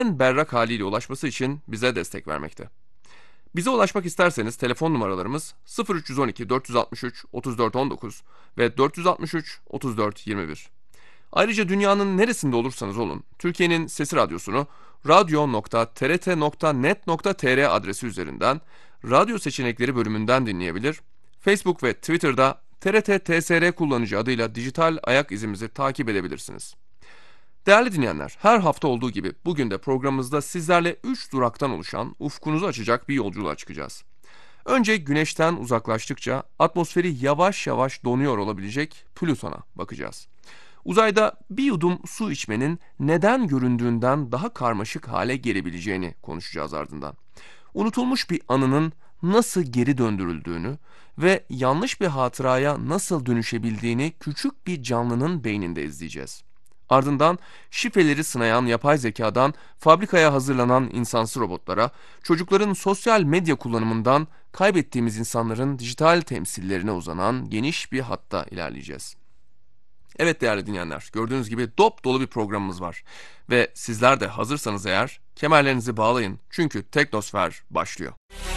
en berrak haliyle ulaşması için bize destek vermekte. Bize ulaşmak isterseniz telefon numaralarımız 0312 463 34 19 ve 463 34 21. Ayrıca dünyanın neresinde olursanız olun, Türkiye'nin Sesi Radyosu'nu radyo.trt.net.tr adresi üzerinden radyo seçenekleri bölümünden dinleyebilir, Facebook ve Twitter'da TRT TSR kullanıcı adıyla dijital ayak izimizi takip edebilirsiniz. Değerli dinleyenler, her hafta olduğu gibi bugün de programımızda sizlerle 3 duraktan oluşan ufkunuzu açacak bir yolculuğa çıkacağız. Önce güneşten uzaklaştıkça atmosferi yavaş yavaş donuyor olabilecek Plüton'a bakacağız. Uzayda bir yudum su içmenin neden göründüğünden daha karmaşık hale gelebileceğini konuşacağız ardından. Unutulmuş bir anının nasıl geri döndürüldüğünü ve yanlış bir hatıraya nasıl dönüşebildiğini küçük bir canlının beyninde izleyeceğiz. Ardından şifreleri sınayan yapay zekadan fabrikaya hazırlanan insansız robotlara, çocukların sosyal medya kullanımından kaybettiğimiz insanların dijital temsillerine uzanan geniş bir hatta ilerleyeceğiz. Evet değerli dinleyenler, gördüğünüz gibi dop dolu bir programımız var. Ve sizler de hazırsanız eğer kemerlerinizi bağlayın çünkü Teknosfer başlıyor.